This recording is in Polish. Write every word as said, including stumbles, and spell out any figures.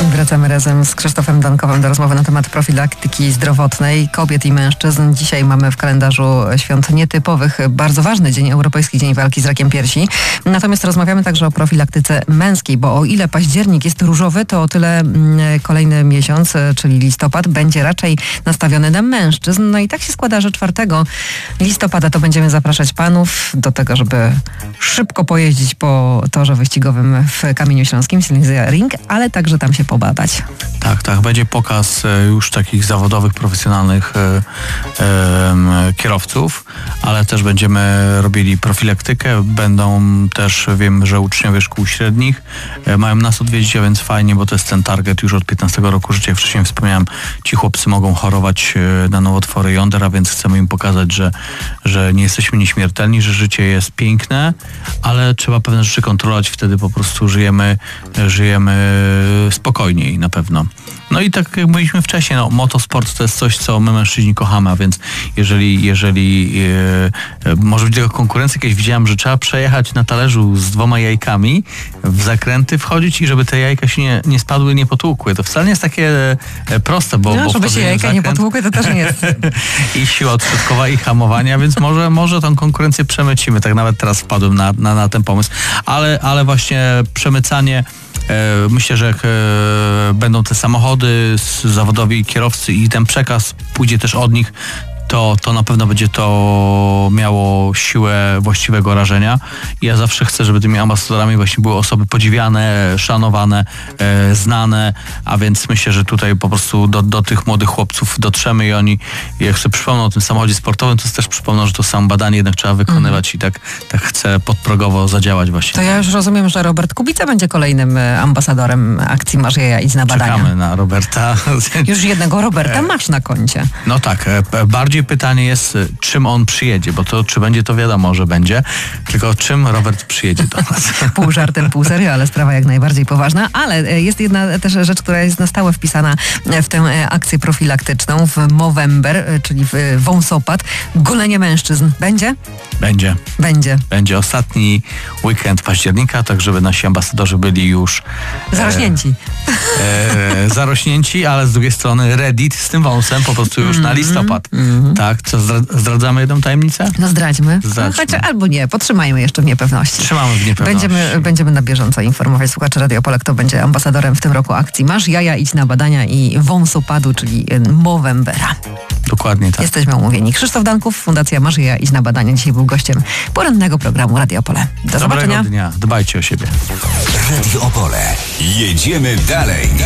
Wracamy razem z Krzysztofem Dankowym do rozmowy na temat profilaktyki zdrowotnej kobiet i mężczyzn. Dzisiaj mamy w kalendarzu świąt nietypowych bardzo ważny dzień, Europejski Dzień Walki z Rakiem Piersi. Natomiast rozmawiamy także o profilaktyce męskiej, bo o ile październik jest różowy, to o tyle kolejny miesiąc, czyli listopad, będzie raczej nastawiony na mężczyzn. No i tak się składa, że czwartego listopada to będziemy zapraszać panów do tego, żeby szybko pojeździć po torze wyścigowym w Kamieniu Śląskim, Silesia Ring, ale także tam się pobadać. Tak, tak. Będzie pokaz e, już takich zawodowych, profesjonalnych e, e, kierowców, ale też będziemy robili profilaktykę. Będą też, wiem, że uczniowie szkół średnich e, mają nas odwiedzić, a więc fajnie, bo to jest ten target już od piętnastego roku życia. Jak wcześniej wspomniałem, ci chłopcy mogą chorować e, na nowotwory jąder, a więc chcemy im pokazać, że, że nie jesteśmy nieśmiertelni, że życie jest piękne, ale trzeba pewne rzeczy kontrolować, wtedy po prostu żyjemy, żyjemy spokojniej na pewno. No i tak jak mówiliśmy wcześniej, no, motosport to jest coś, co my mężczyźni kochamy, a więc jeżeli, jeżeli e, e, może być tego konkurencja, kiedyś widziałem, że trzeba przejechać na talerzu z dwoma jajkami, w zakręty wchodzić i żeby te jajka się nie, nie spadły, nie potłukły. To wcale nie jest takie e, proste, bo... No, bo żeby się jajka zakręt... nie potłukły, to też nie jest. I siła odśrodkowa, i hamowania, więc może, może tą konkurencję przemycimy. Tak nawet teraz wpadłem na, na, na ten pomysł. Ale, ale właśnie przemycanie, e, myślę, że jak e, będą te samochody, zawodowi kierowcy i ten przekaz pójdzie też od nich, to, to na pewno będzie to miało siłę właściwego rażenia. I ja zawsze chcę, żeby tymi ambasadorami właśnie były osoby podziwiane, szanowane, e, znane, a więc myślę, że tutaj po prostu do, do tych młodych chłopców dotrzemy i oni, jak sobie przypomną o tym samochodzie sportowym, to też przypomną, że to samo badanie jednak trzeba wykonywać mm. i tak, tak chcę podprogowo zadziałać właśnie. To ja już rozumiem, że Robert Kubica będzie kolejnym ambasadorem akcji Masz Jaja, idź na badania. Czekamy na Roberta. Już jednego Roberta masz na koncie. No tak, bardziej pytanie jest, czym on przyjedzie, bo to czy będzie, to wiadomo, że będzie, tylko czym Robert przyjedzie do nas. Pół żartem, pół serio, ale sprawa jak najbardziej poważna, ale jest jedna też rzecz, która jest na stałe wpisana w tę akcję profilaktyczną w Movember, czyli w wąsopad. Golenie mężczyzn. Będzie? Będzie. Będzie. Będzie ostatni weekend października, tak żeby nasi ambasadorzy byli już zarośnięci. E, e, zarośnięci, ale z drugiej strony ready z tym wąsem po prostu już mm-hmm. na listopad. Mm-hmm. Tak, co zdradzamy jedną tajemnicę? No zdradźmy. zdradźmy. No, choć, albo nie, podtrzymajmy jeszcze w niepewności. Trzymamy w niepewności. Będziemy, będziemy na bieżąco informować słuchaczy Radio Pole, kto będzie ambasadorem w tym roku akcji Masz Jaja, idź na badania i wąsopadu, czyli Movembera. Dokładnie tak. Jesteśmy umówieni. Krzysztof Danków, Fundacja Masz Jaja, idź na badania. Dzisiaj był gościem porannego programu Radio Pole. Do Dobrego zobaczenia. dnia. Dbajcie o siebie. Radio Opole. Jedziemy dalej.